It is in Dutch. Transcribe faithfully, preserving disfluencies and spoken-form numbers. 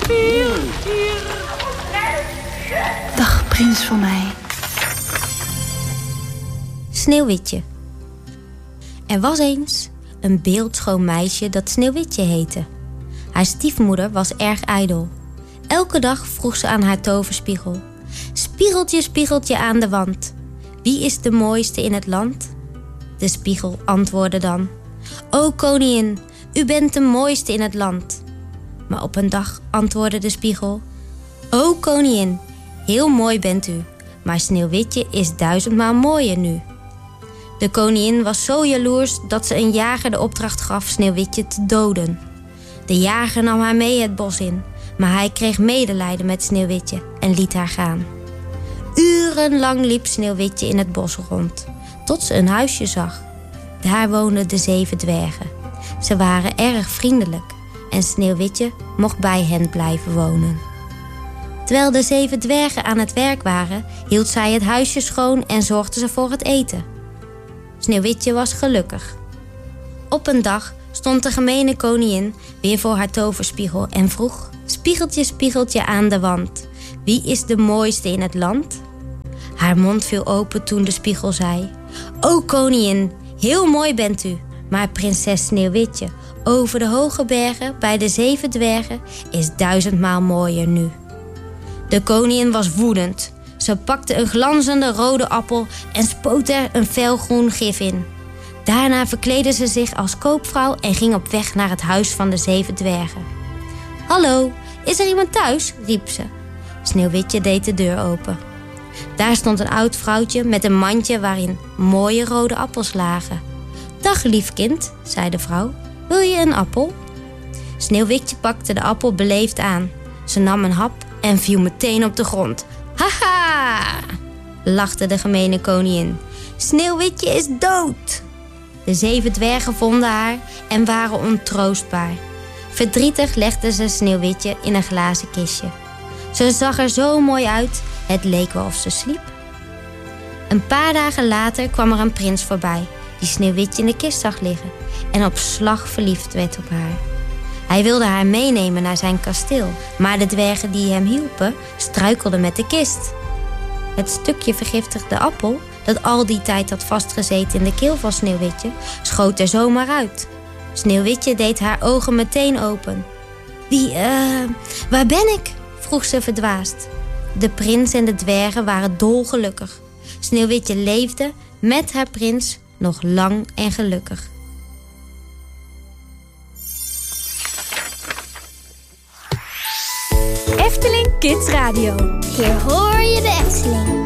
Hier, hier. Dag, prins van mij. Sneeuwwitje. Er was eens een beeldschoon meisje dat Sneeuwwitje heette. Haar stiefmoeder was erg ijdel. Elke dag vroeg ze aan haar toverspiegel: Spiegeltje, spiegeltje aan de wand, wie is de mooiste in het land? De spiegel antwoordde dan: O koningin, u bent de mooiste in het land. Maar op een dag antwoordde de spiegel: O koningin, heel mooi bent u, maar Sneeuwwitje is duizendmaal mooier nu. De koningin was zo jaloers dat ze een jager de opdracht gaf Sneeuwwitje te doden. De jager nam haar mee het bos in, maar hij kreeg medelijden met Sneeuwwitje en liet haar gaan. Urenlang liep Sneeuwwitje in het bos rond, tot ze een huisje zag. Daar woonden de zeven dwergen. Ze waren erg vriendelijk en Sneeuwwitje mocht bij hen blijven wonen. Terwijl de zeven dwergen aan het werk waren, hield zij het huisje schoon en zorgde ze voor het eten. Sneeuwwitje was gelukkig. Op een dag stond de gemene koningin weer voor haar toverspiegel en vroeg: Spiegeltje, spiegeltje aan de wand, wie is de mooiste in het land? Haar mond viel open toen de spiegel zei: O koningin, heel mooi bent u, maar prinses Sneeuwwitje over de hoge bergen bij de zeven dwergen is duizendmaal mooier nu. De koningin was woedend. Ze pakte een glanzende rode appel en spoot er een felgroen gif in. Daarna verkleedde ze zich als koopvrouw en ging op weg naar het huis van de zeven dwergen. Hallo, is er iemand thuis? Riep ze. Sneeuwwitje deed de deur open. Daar stond een oud vrouwtje met een mandje waarin mooie rode appels lagen. Dag lief kind, zei de vrouw, wil je een appel? Sneeuwwitje pakte de appel beleefd aan. Ze nam een hap en viel meteen op de grond. Haha, lachte de gemene koningin. Sneeuwwitje is dood. De zeven dwergen vonden haar en waren ontroostbaar. Verdrietig legden ze Sneeuwwitje in een glazen kistje. Ze zag er zo mooi uit, het leek wel of ze sliep. Een paar dagen later kwam er een prins voorbij, die Sneeuwwitje in de kist zag liggen en op slag verliefd werd op haar. Hij wilde haar meenemen naar zijn kasteel, maar de dwergen die hem hielpen struikelden met de kist. Het stukje vergiftigde appel, dat al die tijd had vastgezeten in de keel van Sneeuwwitje, schoot er zomaar uit. Sneeuwwitje deed haar ogen meteen open. Wie, eh, uh, waar ben ik? Vroeg ze verdwaasd. De prins en de dwergen waren dolgelukkig. Sneeuwwitje leefde met haar prins nog lang en gelukkig. Efteling Kids Radio. Hier hoor je de Efteling.